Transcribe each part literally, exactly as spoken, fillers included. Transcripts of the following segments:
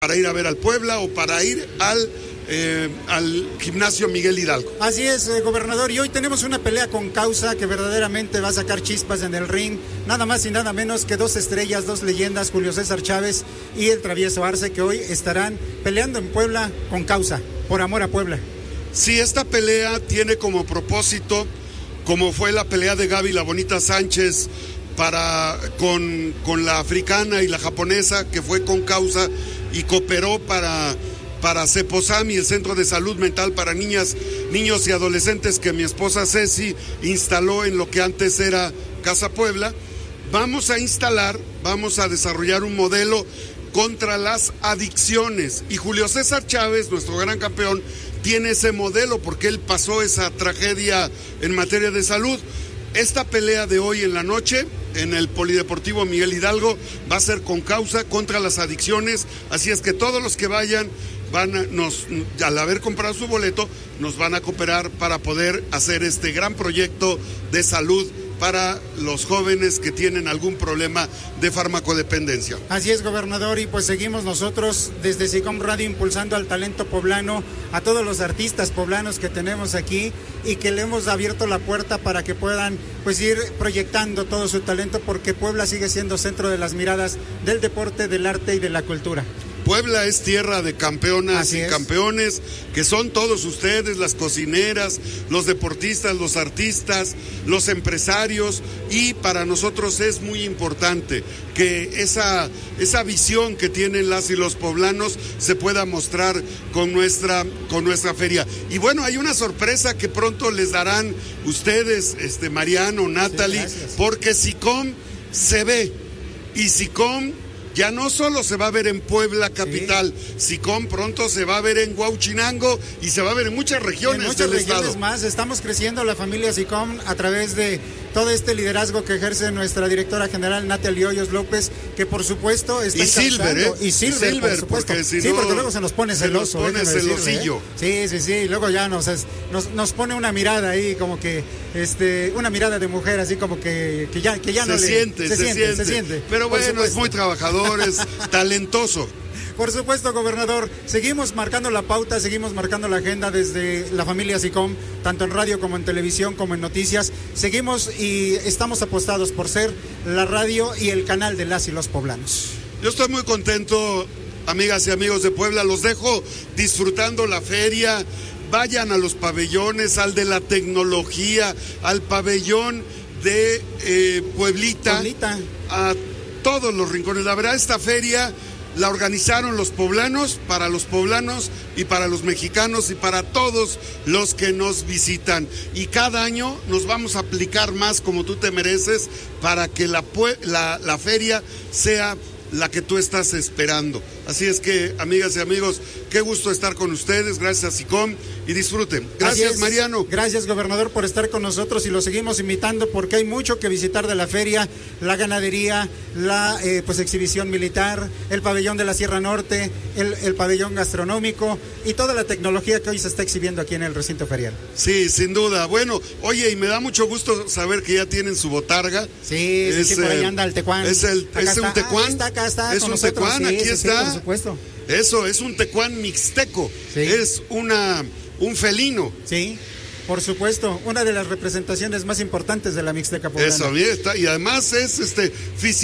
para ir a ver al Puebla o para ir al, eh, al gimnasio Miguel Hidalgo. Así es, eh, gobernador, y hoy tenemos una pelea con causa que verdaderamente va a sacar chispas en el ring, nada más y nada menos que dos estrellas, dos leyendas, Julio César Chávez y el Travieso Arce, que hoy estarán peleando en Puebla con causa, por amor a Puebla. Sí, esta pelea tiene como propósito, como fue la pelea de Gaby La Bonita Sánchez para, con, con la africana y la japonesa, que fue con causa y cooperó para, para Ceposami, el Centro de Salud Mental para Niñas, Niños y Adolescentes que mi esposa Ceci instaló en lo que antes era Casa Puebla. Vamos a instalar, vamos a desarrollar un modelo contra las adicciones, y Julio César Chávez, nuestro gran campeón, tiene ese modelo porque él pasó esa tragedia en materia de salud. Esta pelea de hoy en la noche en el Polideportivo Miguel Hidalgo va a ser con causa contra las adicciones, así es que todos los que vayan van a, nos, al haber comprado su boleto, nos van a cooperar para poder hacer este gran proyecto de salud para los jóvenes que tienen algún problema de farmacodependencia. Así es, gobernador, y pues seguimos nosotros desde SICOM Radio impulsando al talento poblano, a todos los artistas poblanos que tenemos aquí y que le hemos abierto la puerta para que puedan pues ir proyectando todo su talento, porque Puebla sigue siendo centro de las miradas del deporte, del arte y de la cultura. Puebla es tierra de campeonas Así y es. campeones, que son todos ustedes, las cocineras, los deportistas, los artistas, los empresarios, y para nosotros es muy importante que esa, esa visión que tienen las y los poblanos se pueda mostrar con nuestra, con nuestra feria. Y bueno, hay una sorpresa que pronto les darán ustedes, este Mariano, Natalie, sí, porque SICOM se ve, y SICOM ya no solo se va a ver en Puebla capital, sí. SICOM pronto se va a ver en Huauchinango y se va a ver en muchas regiones, en muchas del regiones estado. Más, estamos creciendo la familia SICOM a través de todo este liderazgo que ejerce nuestra directora general Natalie Hoyos López, que por supuesto está y Silver, ¿eh? Y Silver, y Silver, por supuesto. porque si sí, no, porque luego se nos pone celoso. Se nos pone celosillo. ¿eh? Sí, sí, sí, y luego ya nos, nos, nos pone una mirada ahí como que, este, una mirada de mujer así como que, que ya, que ya se no siente, le... Se, se siente, siente, se siente. Pero bueno, es muy trabajador, es talentoso. Por supuesto, gobernador, seguimos marcando la pauta, seguimos marcando la agenda desde la familia SICOM, tanto en radio como en televisión, como en noticias. Seguimos y estamos apostados por ser la radio y el canal de las y los poblanos. Yo estoy muy contento, amigas y amigos de Puebla, los dejo disfrutando la feria. Vayan a los pabellones, al de la tecnología, al pabellón de eh, Pueblita, Pueblita, a todos los rincones. La verdad, esta feria la organizaron los poblanos, para los poblanos y para los mexicanos y para todos los que nos visitan. Y cada año nos vamos a aplicar más, como tú te mereces, para que la, la, la feria sea la que tú estás esperando. Así es que, amigas y amigos, qué gusto estar con ustedes. Gracias, SICOM, y disfruten. Gracias, Mariano. Gracias, gobernador, por estar con nosotros, y lo seguimos invitando porque hay mucho que visitar de la feria, la ganadería, la eh, pues exhibición militar, el pabellón de la Sierra Norte, el, el pabellón gastronómico y toda la tecnología que hoy se está exhibiendo aquí en el recinto ferial. Sí, sin duda. Bueno, oye, y me da mucho gusto saber que ya tienen su botarga. Sí, es, sí, sí, por ahí anda el tecuán. Es, el, es un tecuán. Ah, está, acá está, es un nosotros. tecuán, sí, aquí sí, está. Sí, por supuesto. Eso, es un tecuán mixteco. Sí. Es una, un felino. Sí, por supuesto, una de las representaciones más importantes de la Mixteca poblana. Eso, bien está. Y además es este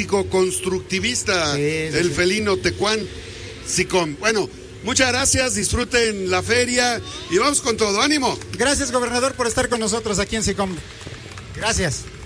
físico-constructivista, sí, sí, el sí. felino tecuán SICOM. Bueno, muchas gracias, disfruten la feria y vamos con todo. ¡Ánimo! Gracias, gobernador, por estar con nosotros aquí en SICOM. Gracias.